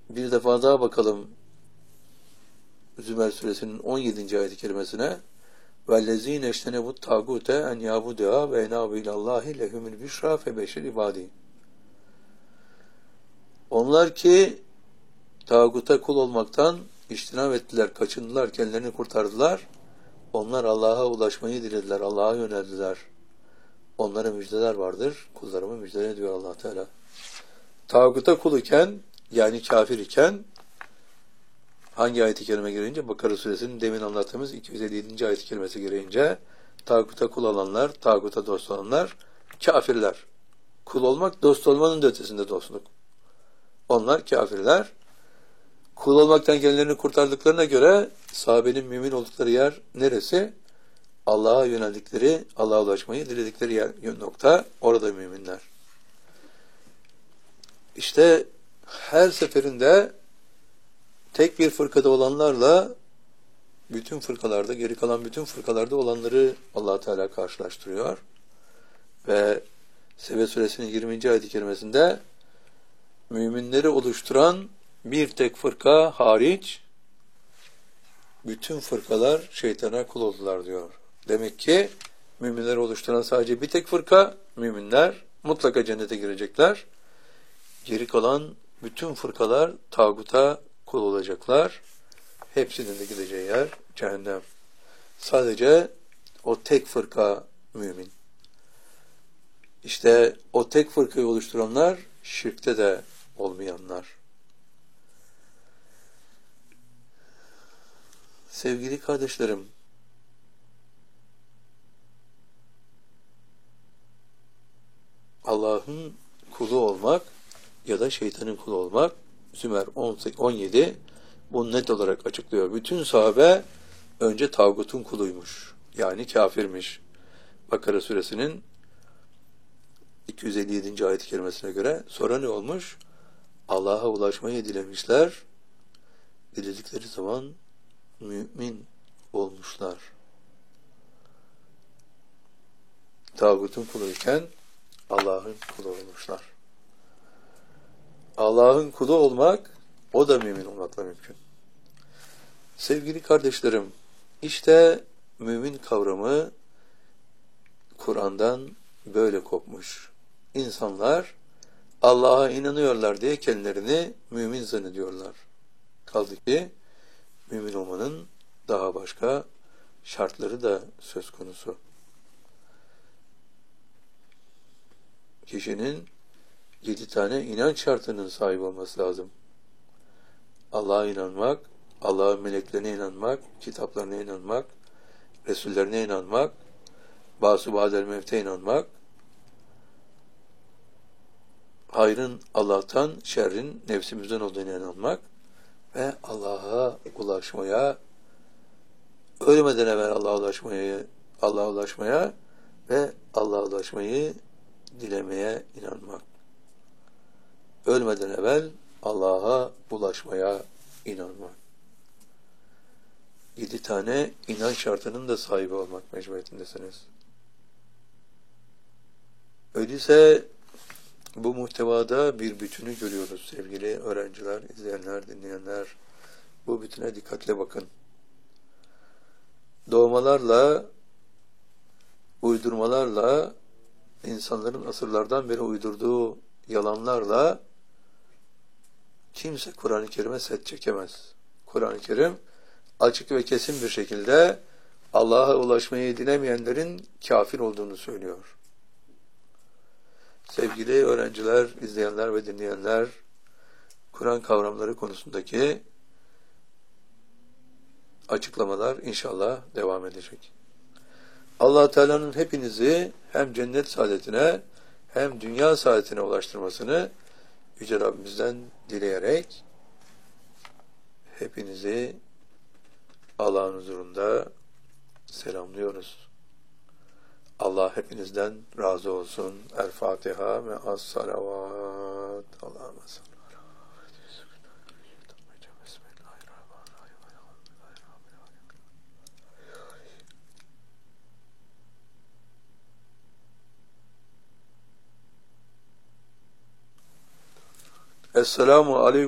Bir defa daha bakalım Zümer suresinin 17. ayet-i kerimesine. وَالَّذ۪ينَ اَجْتَنَبُوا الطَّاغُوتَ اَنْ يَعْبُدُهَا وَاَنَابُوا اِلَى اللّٰهِ لَهُمُ الْبُشْرَى فَبَشِّرْ عِبَادِهِ. Onlar ki tağuta kul olmaktan içtinab ettiler, kaçındılar, kendilerini kurtardılar. Onlar Allah'a ulaşmayı dilediler, Allah'a yöneldiler. Onlara müjdeler vardır. Kullarımı müjdele ediyor Allah Teala. Tağuta kul iken, yani kafir iken, hangi ayet-i kerime gereğince? Bakara suresinin demin anlattığımız 257. ayet-i kerimesi gereğince tağuta kul olanlar, tağuta dost olanlar kafirler. Kul olmak dost olmanın da ötesinde dostluk. Onlar kafirler. Kul olmaktan kendilerini kurtardıklarına göre sahabenin mümin oldukları yer neresi? Allah'a yöneldikleri, Allah'a ulaşmayı diledikleri yer, nokta, orada müminler. İşte her seferinde tek bir fırkada olanlarla bütün fırkalarda, geri kalan bütün fırkalarda olanları Allah Teala karşılaştırıyor. Ve Sebe suresinin 20. ayet-i kerimesinde müminleri oluşturan bir tek fırka hariç bütün fırkalar şeytana kul oldular diyor. Demek ki müminleri oluşturan sadece bir tek fırka, müminler mutlaka cennete girecekler. Geri kalan bütün fırkalar tağuta kul olacaklar. Hepsinin de gideceği yer cehennem. Sadece o tek fırka mümin. İşte o tek fırkayı oluşturanlar şirkte de olmayanlar. Sevgili kardeşlerim, Allah'ın kulu olmak ya da şeytanın kulu olmak, Zümer 17 bunu net olarak açıklıyor. Bütün sahabe önce tağutun kuluymuş. Yani kafirmiş. Bakara suresinin 257. ayet-i kerimesine göre. Sonra ne olmuş? Allah'a ulaşmayı dilemişler. Diledikleri zaman mümin olmuşlar. Tağutun kuluyken Allah'ın kulu olmuşlar. Allah'ın kulu olmak, o da mümin olmakla mümkün. Sevgili kardeşlerim, işte mümin kavramı Kur'an'dan böyle kopmuş. İnsanlar Allah'a inanıyorlar diye kendilerini mümin zannediyorlar. Kaldı ki mümin olmanın daha başka şartları da söz konusu. Kişinin 7 tane inanç şartının sahibi olması lazım. Allah'a inanmak, Allah'ın meleklerine inanmak, kitaplarına inanmak, Resullerine inanmak, Bâs-ı Bâdel Mevt'e inanmak, hayrın Allah'tan, şerrin nefsimizden olduğuna inanmak ve Allah'a ulaşmaya, ölmeden evvel Allah'a ulaşmaya ve Allah'a ulaşmayı dilemeye inanmak. Ölmeden evvel Allah'a ulaşmaya inanmak. 7 tane inanç şartının da sahibi olmak mecburiyetindesiniz. Öyleyse bu muhtevada bir bütünü görüyoruz sevgili öğrenciler, izleyenler, dinleyenler. Bu bütüne dikkatle bakın. Doğmalarla, uydurmalarla, insanların asırlardan beri uydurduğu yalanlarla kimse Kur'an-ı Kerim'e set çekemez. Kur'an-ı Kerim açık ve kesin bir şekilde Allah'a ulaşmayı dilemeyenlerin kafir olduğunu söylüyor. Sevgili öğrenciler, izleyenler ve dinleyenler, Kur'an kavramları konusundaki açıklamalar inşallah devam edecek. Allah Teala'nın hepinizi hem cennet saadetine hem dünya saadetine ulaştırmasını Yüce Rabbimizden dileyerek hepinizi Allah'ın huzurunda selamlıyoruz. Allah hepinizden razı olsun. El Fatiha ve as-salavat. Allahümme salli. Esselamu aleyküm.